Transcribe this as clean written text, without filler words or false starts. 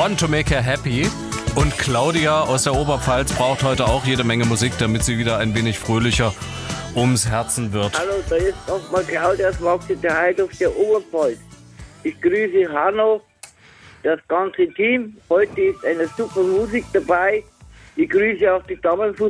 Want to Make Her Happy. Und Claudia aus der Oberpfalz braucht heute auch jede Menge Musik, damit sie wieder ein wenig fröhlicher ums Herzen wird. Hallo, da ist nochmal Claudia aus der Heidhof der Oberpfalz. Ich grüße Hanno, das ganze Team. Heute ist eine super Musik dabei. Ich grüße auch die Damenfußball.